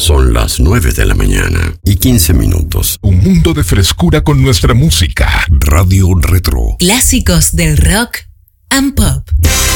Son las 9 de la mañana y 15 minutos. Un mundo de frescura con nuestra música. Radio Retro. Clásicos del rock and pop.